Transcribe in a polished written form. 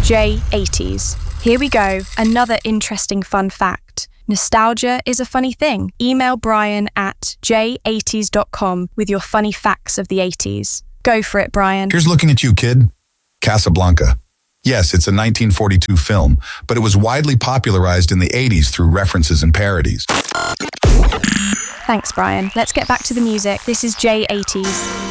J80s. Here we go, another interesting fun fact. Nostalgia is a funny thing. Email Brian at j80s.com with your funny facts of the 80s. Go for it, Brian. Here's looking at you, kid. Casablanca. Yes, it's a 1942 film, but it was widely popularized in the 80s through references and parodies. Thanks, Brian. Let's get back to the music. This is J80s.